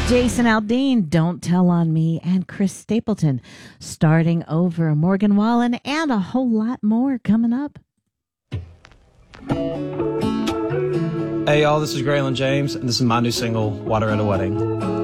Jason Aldean, Don't Tell on Me, and Chris Stapleton, Starting Over, Morgan Wallen, and a whole lot more coming up. Hey y'all, this is Graylin James, and this is my new single, Water at a Wedding.